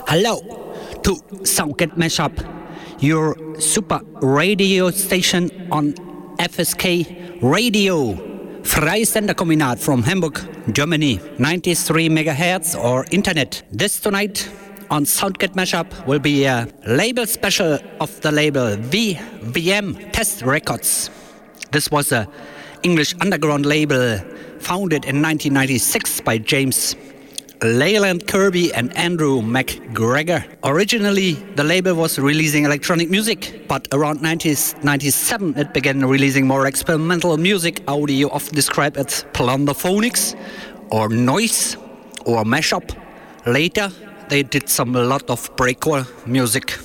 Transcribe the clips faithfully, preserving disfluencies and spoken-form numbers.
Hello to Soundget Mashup, your super radio station on F S K Radio. Freie Senderkombinat from Hamburg, Germany, ninety-three megahertz or internet. This tonight on Soundget Mashup will be a label special of the label V V M Test Records. This was a English underground label founded in nineteen ninety-six by James Leyland Kirby and Andrew McGregor. Originally, the label was releasing electronic music, but around nineteen ninety-seven it began releasing more experimental music, audio often described as plunderphonics or noise or mashup. Later, they did some a lot of breakcore music.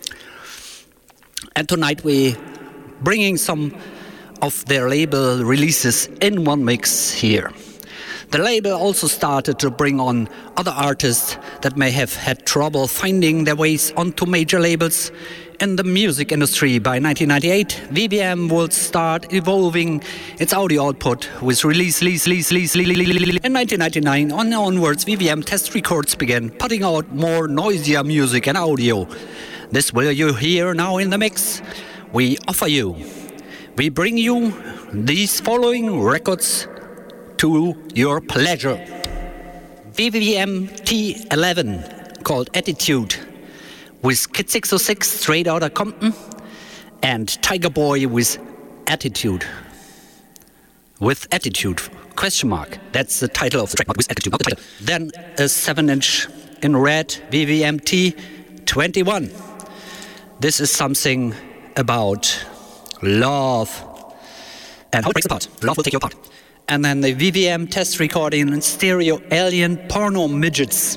And tonight we bringing some of their label releases in one mix here. The label also started to bring on other artists that may have had trouble finding their ways onto major labels in the music industry. By nineteen ninety-eight, V V M will start evolving its audio output with release, release, release, release, release. In nineteen ninety-nine on onwards, V V M Test Records began putting out more noisier music and audio. This will you hear now in the mix. We offer you, we bring you these following records to your pleasure. V V M T eleven called Attitude with Kid six oh six straight outta Compton and Tiger Boy with Attitude. With Attitude, question mark. That's the title of the track, not with Attitude, not the title. Then a seven inch in red V V M T twenty-one. This is something about love and how it breaks apart. Love will take you apart. And then the V V M test recording in stereo Alien Porno Midgets.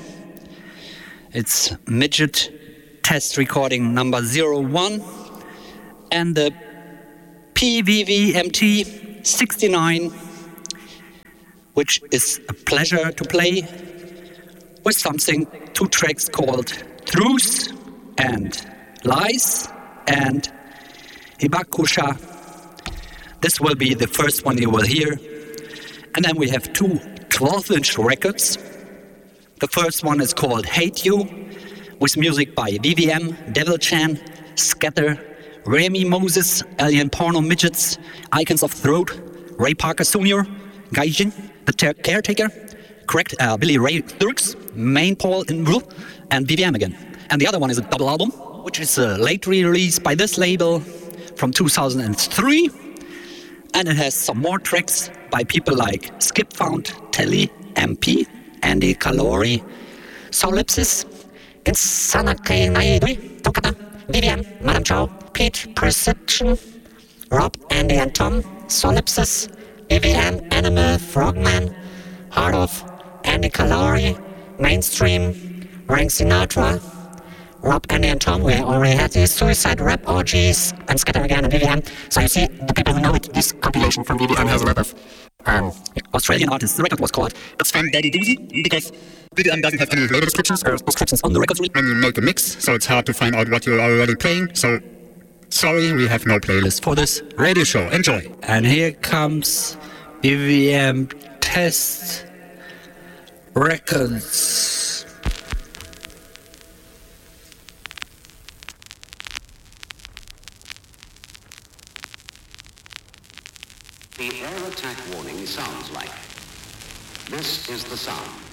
It's midget test recording number zero one. And the P V V M T sixty-nine, which is a pleasure to play with something, two tracks called Truth and Lies and Hibakusha. This will be the first one you will hear. And then we have two twelve inch records. The first one is called Hate You, with music by V V M, Devil Chan, Scatter, Remy Moses, Alien Porno Midgets, Icons of Throat, Ray Parker Junior, Gaijin, The Ter- Caretaker, correct, uh, Billy Ray Thurks, Main Paul in Blue, and V V M again. And the other one is a double album, which is a late release by this label from two thousand three. And it has some more tracks by people like Skip Found, Telly, M P, Andy Calori, Solipsis, Insanake Naidui, Tokata, V V M, Madame Chow, Pete, Perception, Rob, Andy and Tom, Solipsis, V V M, Animal, Frogman, Heart of, Andy Calori, Mainstream, Rank Sinatra, Rob, Andy and Tom. We already had these Suicide Rap Orgies and Scatter again and V V M. So you see, the people who know it, this compilation from V V M has a lot of um, Australian artists. The record was called It's Fan Daddy Doozy, because V V M doesn't have any label descriptions or descriptions on the records when you make a mix, so it's hard to find out what you're already playing. So sorry, we have no playlist for this radio show. Enjoy. And here comes V V M Test Records. The air attack warning sounds like. This is the sound.